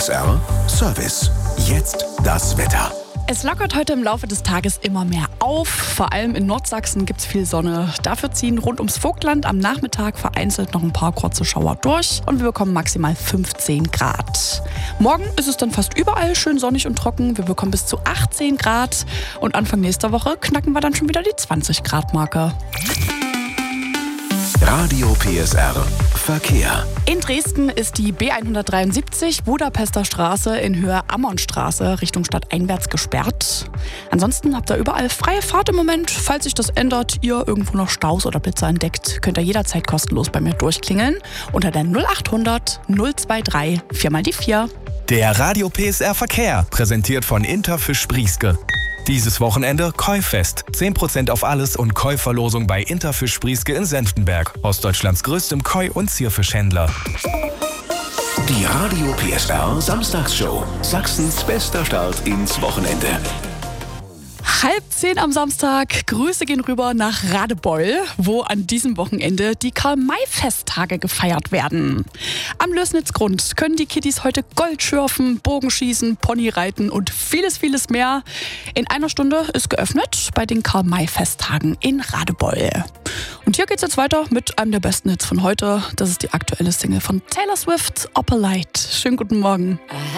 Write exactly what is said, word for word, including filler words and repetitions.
S R Service. Jetzt das Wetter. Es lockert heute im Laufe des Tages immer mehr auf. Vor allem in Nordsachsen gibt es viel Sonne. Dafür ziehen rund ums Vogtland am Nachmittag vereinzelt noch ein paar kurze Schauer durch und wir bekommen maximal fünfzehn Grad. Morgen ist es dann fast überall schön sonnig und trocken. Wir bekommen bis zu achtzehn Grad und Anfang nächster Woche knacken wir dann schon wieder die zwanzig Grad Marke. Radio P S R Verkehr. In Dresden ist die B hundertdreiundsiebzig Budapester Straße in Höhe Ammernstraße Richtung Stadt einwärts gesperrt. Ansonsten habt ihr überall freie Fahrt im Moment. Falls sich das ändert, ihr irgendwo noch Staus oder Blitzer entdeckt, könnt ihr jederzeit kostenlos bei mir durchklingeln unter der null acht hundert null zwei drei vier mal die vier. Der Radio P S R Verkehr, präsentiert von Interfisch Sprieske. Dieses Wochenende Koi-Fest. zehn Prozent auf alles und Koi-Verlosung bei Interfisch Sprieske in Senftenberg. Ostdeutschlands größtem Koi- und Zierfischhändler. Die Radio P S R Samstagsshow. Sachsens bester Start ins Wochenende. Halb zehn am Samstag. Grüße gehen rüber nach Radebeul, wo an diesem Wochenende die Karl-May-Festtage gefeiert werden. Am Lößnitzgrund können die Kiddies heute Gold schürfen, Bogenschießen, Ponyreiten und vieles, vieles mehr. In einer Stunde ist geöffnet bei den Karl-May-Festtagen in Radebeul. Und hier geht's jetzt weiter mit einem der besten Hits von heute. Das ist die aktuelle Single von Taylor Swift, Opalite. Schönen guten Morgen.